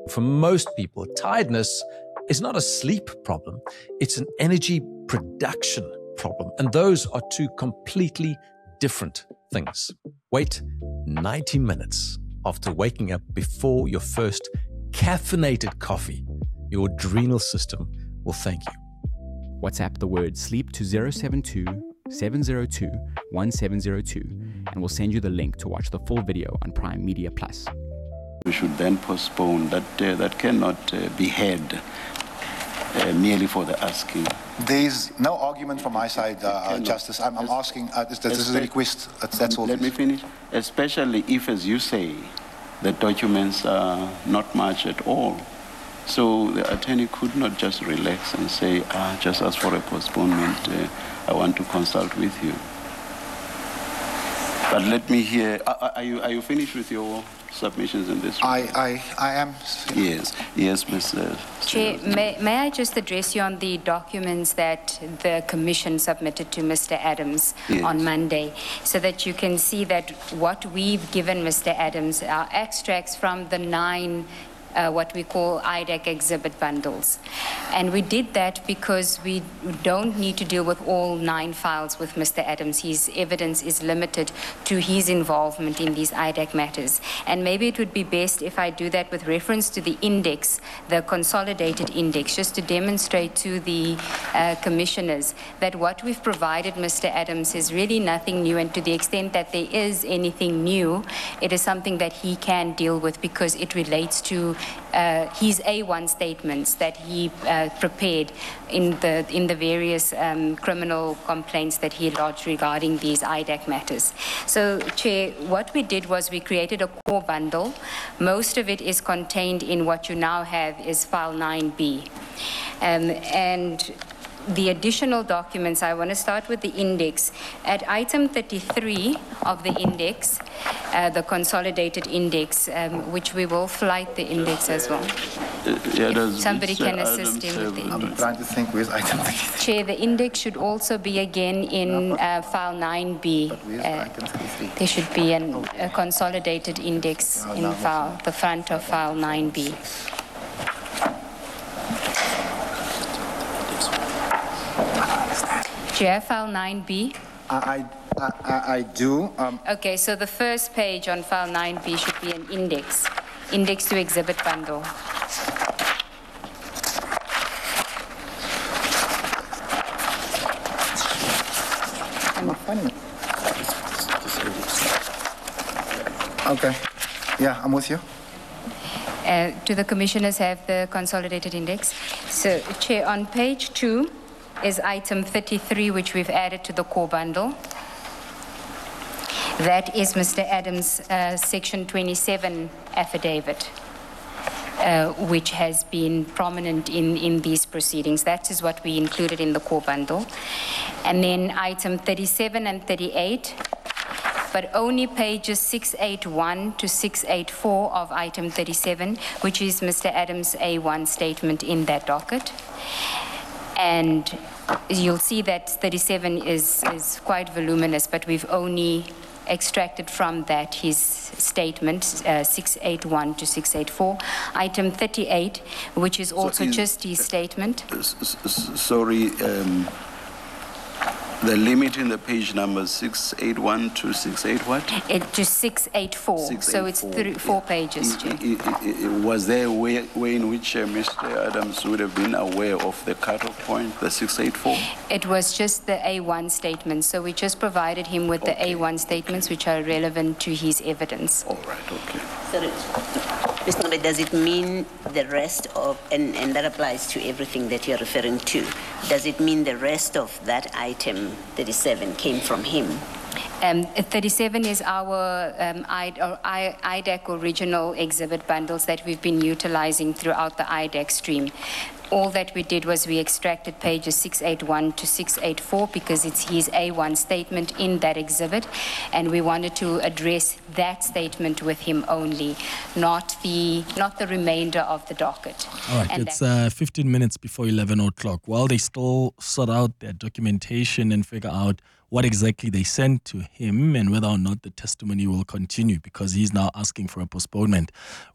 For most people, tiredness is not a sleep problem, it's an energy production problem. And those are two completely different things. Wait 90 minutes after waking up before your first caffeinated coffee. Your adrenal system will thank you. WhatsApp the word sleep to 072 702 1702 and we'll send you the link to watch the full video on Prime Media Plus. We should then postpone that. That cannot be had merely for the asking. There's no argument from my side, Justice. I'm asking, this is a request, that's all. Let me finish. Especially if, as you say, the documents are not much at all. So the attorney could not just relax and say, just ask for a postponement, I want to consult with you. But let me hear, are you finished with your submissions in this? I am. Yes, Mr. Chair, may I just address you on the documents that the Commission submitted to Mr. Adams on Monday, so that you can see that what we've given Mr. Adams are extracts from the 9 what we call IDAC exhibit bundles. And we did that because we don't need to deal with all 9 files with Mr. Adams. His evidence is limited to his involvement in these IDAC matters. And maybe it would be best if I do that with reference to the index, the consolidated index, just to demonstrate to the commissioners that what we've provided Mr. Adams is really nothing new, and to the extent that there is anything new, it is something that he can deal with because it relates to his A1 statements that he prepared in the various criminal complaints that he lodged regarding these IDAC matters. So, Chair, what we did was we created a core bundle. Most of it is contained in what you now have is file 9B. And the additional documents, I want to start with the index. At item 33 of the index, the consolidated index, which we will flight the index as well. If somebody can assist him with the index. I'm trying to think where's item 33. Chair, the index should also be again in file 9B. Item 33? There should be a consolidated index in file, the front of file 9B. Chair, file 9B. I do. Okay, so the first page on file 9B should be an index to exhibit bundle. I'm not finding it. Okay. Yeah, I'm with you. Do the commissioners have the consolidated index? So, Chair, on page 2 is item 33, which we've added to the core bundle. That is Mr. Adams' Section 27 affidavit, which has been prominent in these proceedings. That is what we included in the core bundle. And then item 37 and 38, but only pages 681 to 684 of item 37, which is Mr. Adams' A1 statement in that docket. And you'll see that 37 is quite voluminous, but we've only extracted from that his statement, 681 to 684. Item 38, which is also just his statement. Sorry, the limit in the page number 681 to 68 what? To 684. 684. So it's 4 pages, Chair. Was there a way in which Mr. Adams would have been aware of the cutoff point, the 684? It was just the A1 statements. So we just provided him with the A1 statements which are relevant to his evidence. All right, okay. Sorry, Mr. Nobe, does it mean the rest of, and that applies to everything that you're referring to, does it mean the rest of that item 37 came from him? 37 is our IDAC original exhibit bundles that we've been utilizing throughout the IDAC stream. All that we did was we extracted pages 681 to 684 because it's his A1 statement in that exhibit, and we wanted to address that statement with him only, not the remainder of the docket. All right, and it's 15 minutes before 11 o'clock. While they still sort out their documentation and figure out what exactly they sent to him and whether or not the testimony will continue, because he's now asking for a postponement.